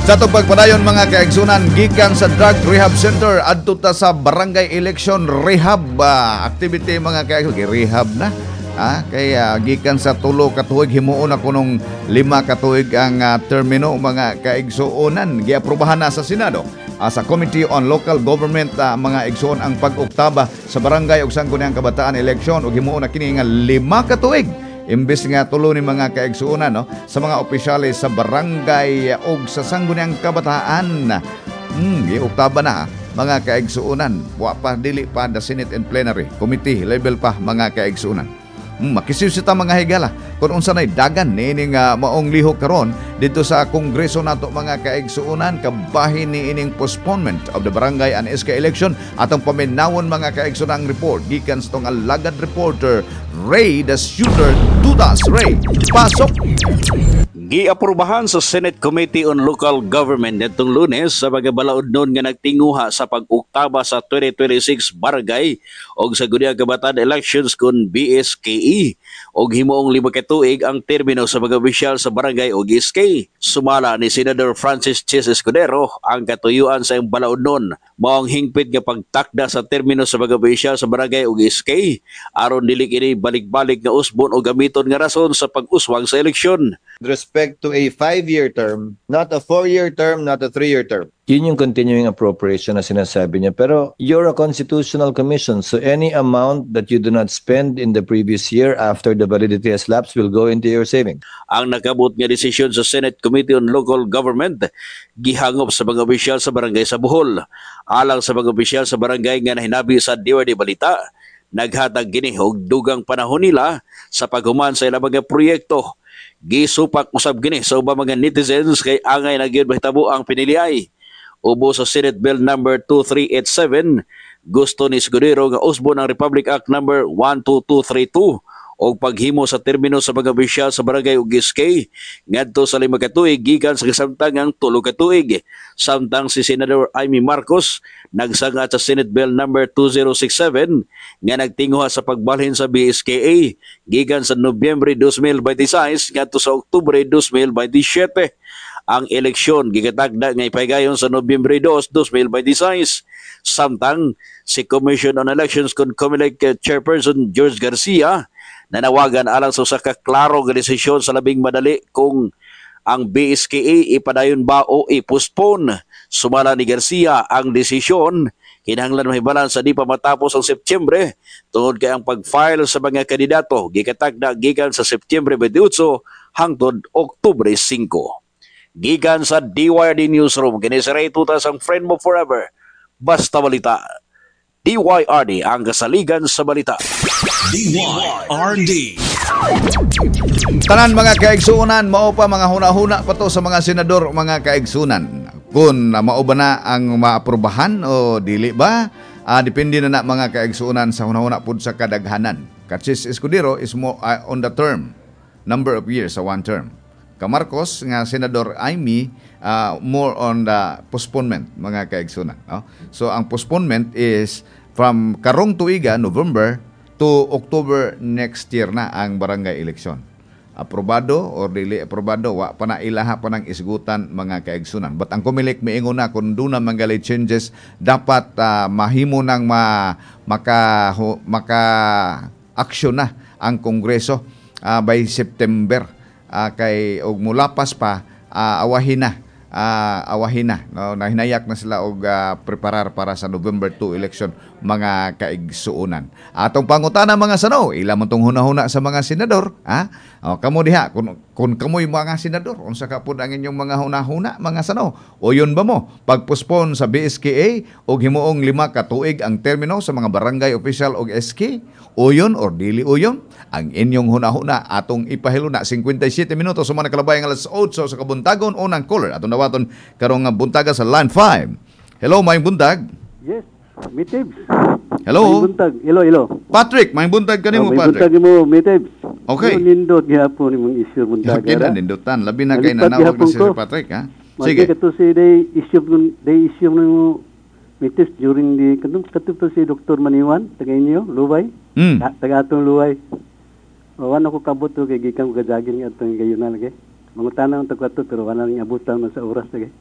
Sa itong pagpadayon mga kaigsunan, gikan sa Drug Rehab Center adto ta sa Barangay Election Rehab activity mga kaigsunan. Rehab na. Kaya gikan sa 3 ka tuig himuon ako nung 5 ka tuig ang termino mga kaigsuonan. Giaprobahan na sa Senado. Sa Committee on Local Government mga igsoon ang pag-oktaba sa barangay ug sangguniang kabataan election ug himuon na kini nga 5 ka tuig. Imbes nga tulo ni mga kaigsuonan sa mga opisyalis sa barangay o sa sangguniang kabataan. Oktaba na mga kaigsuonan. Wa pa dili pa the Senate and Plenary Committee level pa mga kaigsuonan. Makisisita mga higala kung unsa nay dagan niining maong lihok karon dito sa Kongreso nato mga kaigsuonan kabahin ni ining postponement of the barangay and SK election atong paminawon mga kaigsuonan report gikan sa tong alagad reporter Ray the Shooter Dudas. Ray, pasok. Giaprubahan sa Senate Committee on Local Government nitong Lunes sa pagabalaod nun nga nagtinguha sa pag-oktaba sa 2026 barangay o sa Guniang Kabataan Elections kun BSKE o himuong 5 ka tuig ang termino sa mga opisyal sa barangay o SK. Sumala ni Senator Francis Chis Escudero ang katuyuan sa iyang balaod nun. Maong hingpit nga pagtakda sa termino sa mga opisyal sa barangay o SK aron dili kini balik-balik nga usbon o gamiton nga rason sa pag-uswang sa eleksyon. With respect to a 5-year term, not a 4-year term, not a 3-year term. Yun yung continuing appropriation na sinasabi niya. Pero you're a constitutional commission, so any amount that you do not spend in the previous year after the validity has lapsed will go into your savings. Ang nakabut nga desisyon sa Senate Committee on Local Government gihangop sa mga opisyal sa barangay sa Bohol. Alang sa mga opisyal sa barangay nga nahinabi sa DOD Balita, naghatag gini og dugang panahon nila sa paghuman sa ilang mga proyekto. Gisupak usab gini sa ubang mga netizens kay angay na gyud mahitabo ang piniliay. Ubo sa Senate Bill number 2387, gusto ni Escudero nga usbon ang Republic Act number 12232 o paghimo sa termino sa mga opisyal sa barangay ug SK ngadto sa 5 ka tuig gikan sa kasamtangang 3 ka tuig. Samtang si Senator Amy Marcos nagsanga sa Senate Bill number 2067 nga nagtinguha sa pagbalhin sa BSKA gikan sa Nobyembre 2026 ngadto sa Oktubre 2027. Ang eleksyon gigatagda nga ipahigayon sa Nobyembre 2, 2026. Samtang si Commission on Elections kun COMELEC Chairperson George Garcia nanawagan alang sa usa ka klaro nga desisyon sa labing madali kung ang BSKA ipadayon ba o ipostpone. Sumala ni Garcia ang desisyon kinahanglan mahibalan sa di pa matapos ang Setyembre tungod kay ang pag-file sa mga kandidato gikatagda gikan sa Setyembre 28 hangtod Oktubre 5. Gikan sa DYRD Newsroom kini si Ray Tutas ang friend mo forever. Basta balita. DYRD ang kasaligan sa balita. DYRD. Tanan mga kaigsuonan, mao pa mga huna-huna pa to sa mga senador mga kaigsunan. Kung mao ba na ang maaprubahan o dili ba? Depende na mga kaigsuonan sa huna-huna pud sa kadaghanan. Katsis Escudero is more on the term, number of years sa one term. Marcos nga Senador Amy more on the postponement mga kaigsunan. So ang postponement is from karong tuiga November to October next year na ang barangay election. Aprobado or dili aprobado wa pa na ilaha pa ng isgutan mga kaigsunan. But ang COMELEC miingon na kung doon na manggalay changes dapat mahimo nang maka aksyon na ang Kongreso by September. Kay og mulapas pa awahin na no, nahinayak na sila og preparar para sa November 2 election mga kaigsuonan. Atong pangutana mga sanaw, ila man tong hunahuna sa mga senador, kamo diha kung kamoy mga senador, unsa ka pud ang inyong mga hunahuna mga sanaw? O yun ba mo pagpospone sa BSKA og himuong 5 ka tuig ang termino sa mga barangay official og SK? O yun or dili o yun? Ang inyong hunahuna atong ipahiluna 57 minutos sa mga kalabay ng alas 8 sa kabuntagon unang caller atong dawaton karong buntaga sa line 5. Hello, may buntag. Yes, Mitibs. Hello. May buntag. Hello. Patrick, may buntag kanimo may Patrick. buntag mo, Mitibs. Okay. Nindot gihapon imong issue buntag. Yakin nindutan, labi na kay nanawag na si Patrick, ha? Sige. Sige. Kato si they issue no Mitibs during the kato si Dr. Maniwan taga inyo, Luway. Taga atong Luway. Wala ko kabot to kay gikan ko kajagin atong gayunan lagi. Mangutana ang tagwato pero wala ning abutan man sa oras lagi.